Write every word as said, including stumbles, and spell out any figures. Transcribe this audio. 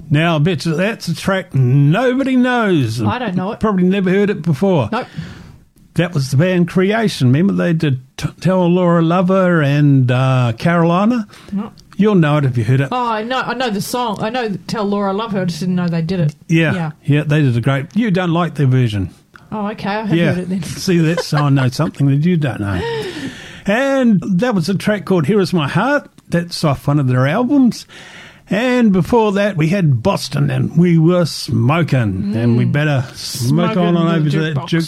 Now, I bet you that's a track nobody knows. I don't know it. Probably never heard it before. Nope. That was the band Creation. Remember they did T- Tell Laura Lover and uh, Carolina? No. You'll know it if you heard it. Oh, I know. I know the song. I know Tell Laura I Love Her. I just didn't know they did it. Yeah, Yeah. yeah, they did a great... You don't like their version. Oh, okay. I have Yeah, heard it then. see, that's how I know something that you don't know. And that was a track called Here Is My Heart. That's off one of their albums. And before that, we had Boston, and we were smoking. Mm. And we better smoke Smoking on, on the over to that jukebox.